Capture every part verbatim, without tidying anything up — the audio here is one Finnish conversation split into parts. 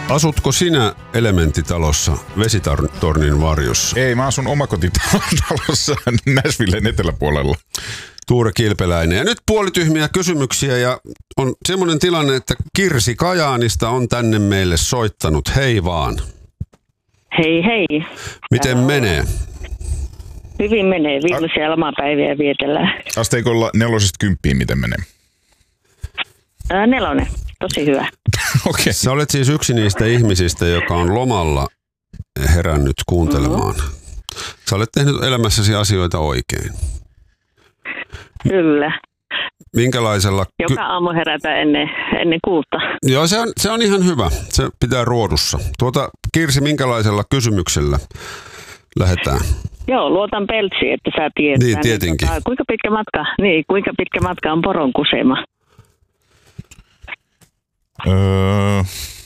Asutko sinä elementtitalossa vesitornin varjossa? Ei, mä asun omakotitalossa Nashvillen eteläpuolella. Tuure Kilpeläinen. Ja nyt puolityhmiä kysymyksiä ja on semmoinen tilanne, että Kirsi Kajaanista on tänne meille soittanut. Hei vaan. Hei hei. Miten Ää, menee? Hyvin menee. Viimeisiä lomapäiviä vietellään. Asteikolla nelosesta kymppiin miten menee? Ää, nelonen. Tosi hyvä. Okei. Okay. Sä olet siis yksi niistä ihmisistä, joka on lomalla herännyt kuuntelemaan. Mm-hmm. Sä olet tehnyt elämässäsi asioita oikein. Kyllä. Minkälaisella... Joka ky- aamu herätä ennen, ennen kuutta. Joo, se on, se on ihan hyvä. Se pitää ruodussa. Tuota, Kirsi, minkälaisella kysymyksellä lähdetään? Joo, luotan Peltsiin, että sä tiedät. Niin, tietenkin. Tota, kuinka pitkä matka, niin, kuinka pitkä matka on poron kusema? Öö...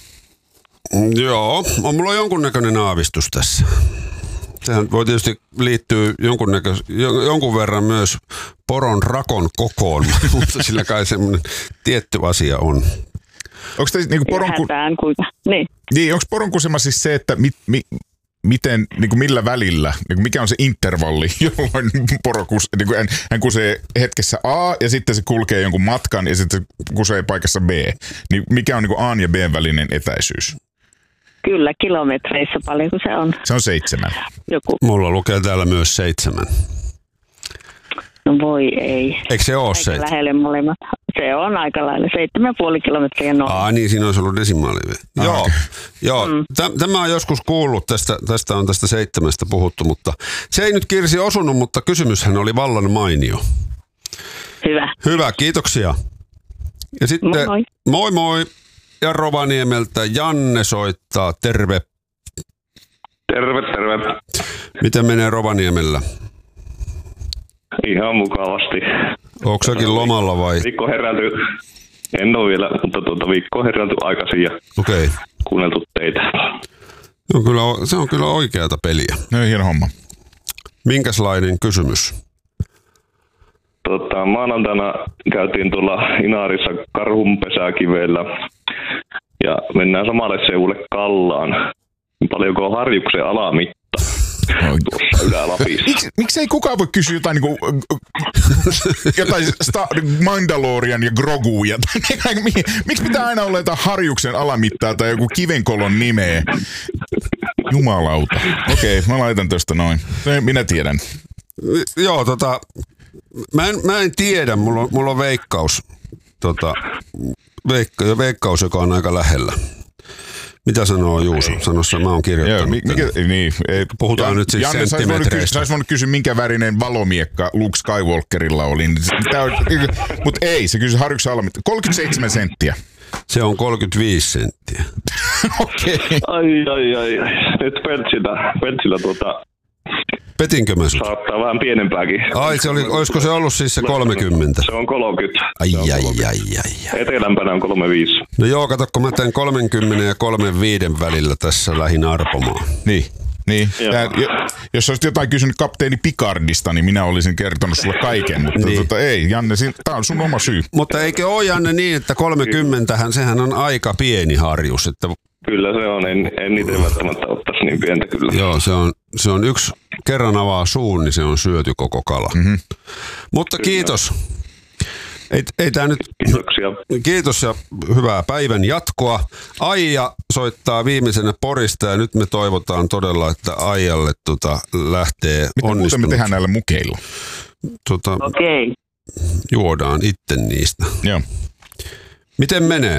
Joo, on mulla jonkunnäköinen aavistus tässä. Sehän voi tietysti liittyä jonkunnäkö, jonkun verran myös poron rakon kokoon, mutta sillä kai semmoinen tietty asia on. Onko te niinku poron ku... kuinka? Niin. Niin, onko poron kusema siis se, että mi, mi, miten, niinku millä välillä, niinku mikä on se intervalli, jolloin poro kus, niinku hän, hän kusee hetkessä A ja sitten se kulkee jonkun matkan ja sitten se kusee paikassa B. Niin mikä on niinku A ja B välinen etäisyys? Kyllä, kilometreissä paljonko se on? Se on seitsemän. Joku. Mulla lukee täällä myös seitsemän. No voi ei. Eikö se ole aika seitsemän? Lähelle molemmat. Se on aika lailla. Seitsemän ja puoli kilometriä noin. Aa, niin siinä olisi ollut desimaali. Ah, Joo, okay. joo. Mm. Tämä on joskus kuullut, tästä, tästä on tästä seitsemästä puhuttu, mutta se ei nyt Kirsi osunut, mutta kysymyshän oli vallan mainio. Hyvä. Hyvä, kiitoksia. Ja sitten Moi moi. Moi moi. Ja Rovaniemeltä Janne soittaa. Terve. Terve, terve. Miten menee Rovaniemellä? Ihan mukavasti. Onko säkin lomalla vai? Viikko heräilty, en ole vielä, mutta tuota viikko heräilty aikaisin ja Okei. kuunneltu teitä. Se on kyllä, se on kyllä oikeata peliä. No hieno homma. Minkälainen kysymys? Tota, maanantaina käytiin tuolla Inaarissa Karhunpesäkivellä ja mennään samalle seudulle Kallaan. Paljonko on Harjuksen alamitta tuossa Ylä-Lapissa? Miksi, miksi ei kukaan voi kysyä jotain niinku, jotain sta, Mandalorian ja Grogu ja miksi pitää aina olla jotain Harjuksen alamittaa tai joku kivenkolon nimeä? Jumalauta. Okei, okay, mä laitan tosta noin. Minä tiedän. Joo, tota, mä en, mä en tiedä, mulla on, mulla on veikkaus, tota, veikka, veikkaus, joka on aika lähellä. Mitä sanoo Juuso? Sanossa mä oon kirjoittanut. Joo, mikä, niin, ei, puhutaan Jan, nyt siis Janne, senttimetreistä. Sä ois voinut kysyä, minkä värinen valomiekka Luke Skywalkerilla oli. Mutta ei, se kysyi Harjuksen alamittaa. kolmekymmentäseitsemän senttiä. Se on kolmekymmentäviisi senttiä. Okei. Okay. Ai, ai, ai. Nyt Peltsillä, Peltsillä tuota... Petinkö mä sut? Saattaa vähän pienempääkin. Ai, se oli, olisiko se ollut siis se kolmekymmentä? Se on kolmekymmentä. Ai, Se on ai, kolmekymmentä. ai, ai, ai. Etelämpänä on kolmekymmentäviisi. No joo, kato, kun mä teen kolmekymmentä ja kolmekymmentäviisi välillä tässä lähin arpomaan. Niin. Niin. Tää, jos olisit jotain kysynyt kapteeni Picardista, niin minä olisin kertonut sulle kaiken, mutta niin. tota, ei, Janne, tämä on sun oma syy. Mutta eikö ole, Janne, niin, että kolmekymmentähän sehän on aika pieni harjus, että... Kyllä se on, en, en itse välttämättä ottaisi niin pientä kyllä. Joo, se on, se on yksi kerran avaa suun, niin se on syöty koko kala. Mm-hmm. Mutta kyllä. Kiitos. Ei, ei tää nyt... Kiitoksia. Kiitos ja hyvää päivän jatkoa. Aija soittaa viimeisenä Porista ja nyt me toivotaan todella, että Aijalle tota, lähtee Mitä onnistunut. Mitä me tehdään näillä mukeilla? Tota, Okei. Okay. Juodaan itse niistä. Joo. Miten menee?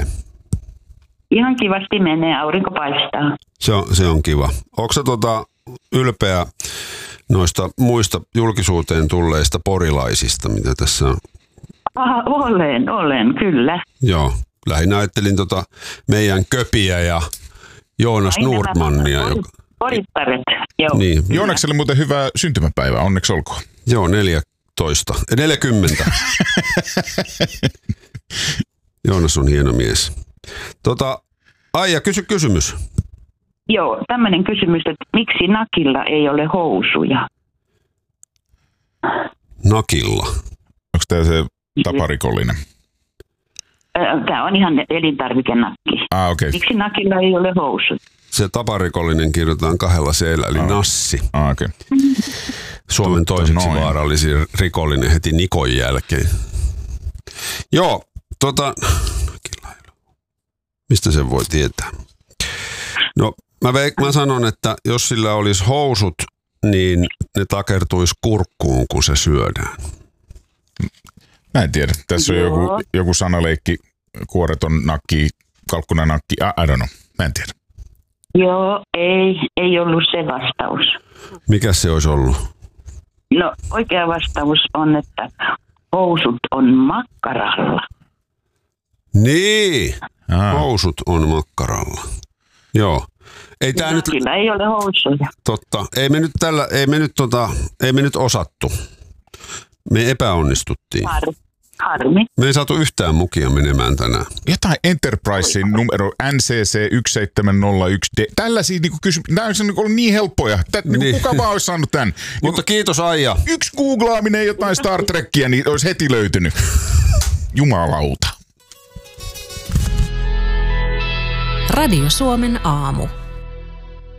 Ihan kivasti menee, aurinko paistaa. Se on, se on kiva. Onko sä tota ylpeä noista muista julkisuuteen tulleista porilaisista, mitä tässä on? Aha, olen, olen, kyllä. Joo, lähinnä ajattelin tota meidän Köpiä ja Joonas Aina Nordmannia. Pori, joka... Porittaret, joo. Niin. Joonakselle muuten hyvää syntymäpäivää, onneksi olkoon. Joo, neljätoista. neljäkymmentä. Joonas on hieno mies. Tota, Aija, kysy kysymys. Joo, tämmöinen kysymys, että miksi nakilla ei ole housuja? Nakilla. Onko tämä se taparikollinen? Tämä on ihan elintarvikenakki. Ah, okei. Miksi nakilla ei ole housut? Se taparikollinen kirjoitetaan kahdella seellä, eli ah. Nassi. Ah, okei. Suomen Totta toiseksi noin. vaarallisin rikollinen heti Nikon jälkeen. Joo, tota... Mistä sen voi tietää? No, mä, veik, mä sanon, että jos sillä olisi housut, niin ne takertuisi kurkkuun, kun se syödään. Mä en tiedä. Tässä on joku, joku sanaleikki, kuoreton nakki, kalkkunanakki, I, I don't know. Mä en tiedä. Joo, ei, ei ollut se vastaus. Mikä se olisi ollut? No, oikea vastaus on, että housut on makkaralla. Niin, Ah. housut on makkaralla. Joo. Ei tää nyt... Nakilla ei ole housuja. Totta. Ei me nyt tällä, ei me nyt tota, ei me nyt osattu. Me epäonnistuttiin. Har, harmi. Me ei saatu yhtään mukia menemään tänään. Jotain Enterprisein numero N C C yksi seitsemän nolla yksi D. Tällaisia niinku kysymyksiä, nämä olisi ollut niin helppoja. Tät, niin. Niin. Kuka vaan olisi saanut tämän. Mutta kiitos Aija. Yksi googlaaminen jotain Star Trekkiä, niin olisi heti löytynyt. Jumalauta. Radio Suomen aamu.